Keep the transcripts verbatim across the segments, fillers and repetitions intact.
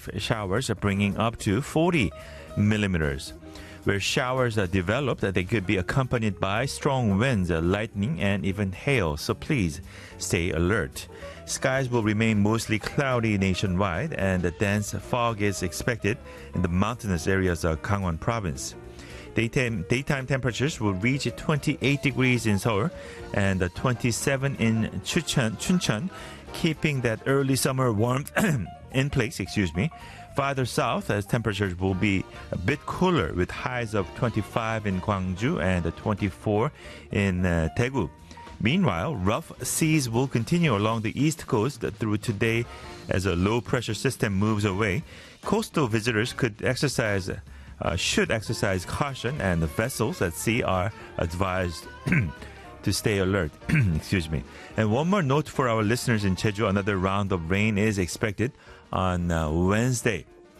brief showers bringing up to forty millimeters. Where showers are developed, they could be accompanied by strong winds, lightning, and even hail, so please stay alert. Skies will remain mostly cloudy nationwide, and a dense fog is expected in the mountainous areas of Gangwon province. Daytime, daytime temperatures will reach twenty-eight degrees in Seoul and twenty-seven in Chuncheon, Chuncheon, keeping that early summer warmth in place, excuse me. Farther south, as temperatures will be a bit cooler with highs of twenty-five in Gwangju and twenty-four in uh, Daegu. Meanwhile, rough seas will continue along the east coast through today as a low-pressure system moves away. Coastal visitors could exercise, uh, should exercise caution, and the vessels at sea are advised to stay alert. Excuse me. And one more note for our listeners in Jeju: another round of rain is expected on uh, Wednesday.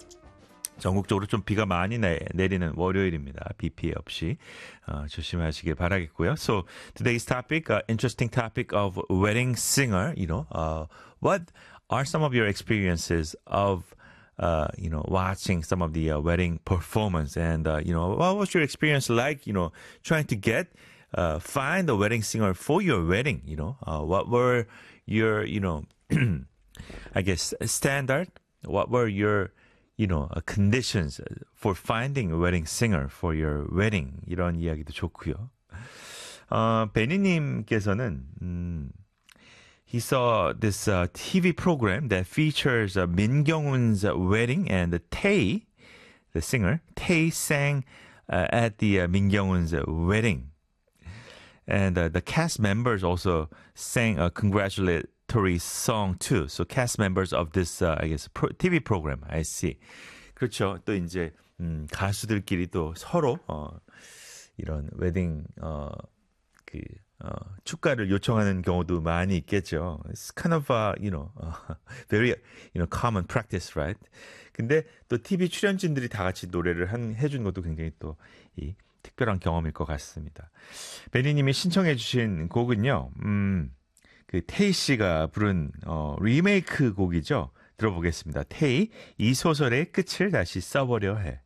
전국적으로 좀 비가 많이 내, 내리는 월요일입니다. 비 피해 없이 어, 조심하시길 바라겠고요. So today's topic, uh, interesting topic of wedding singer. You know, uh, what are some of your experiences of uh, you know, watching some of the uh, wedding performance, and uh, you know, what was your experience like? You know, trying to get uh, find a wedding singer for your wedding. You know, uh, what were your, you know, I guess standard? What were your, you know, uh, conditions for finding a wedding singer for your wedding? 이런 이야기도 좋고요. 어, 베니님께서는 음, he saw this uh, T V program that features uh, Min Kyung-hoon's wedding, and Tae, the singer, Tae sang uh, at the uh, Min Kyung-hoon's wedding. And uh, the cast members also sang a congratulatory song too. So cast members of this, uh, I guess, pro, T V program. I see. 그렇죠. 또 이제 음, 가수들끼리 또 서로 어, 이런 웨딩 어, 그 어, 축가를 요청하는 경우도 많이 있겠죠. It's kind of, uh, you know, uh, very, you know, common practice, right? 근데 또 티비 출연진들이 다 같이 노래를 한, 해준 것도 굉장히 또 이 특별한 경험일 것 같습니다. 베니님이 신청해 주신 곡은요, 음, 그 테이 씨가 부른 어, 리메이크 곡이죠. 들어보겠습니다. 테이, 이 소설의 끝을 다시 써보려 해.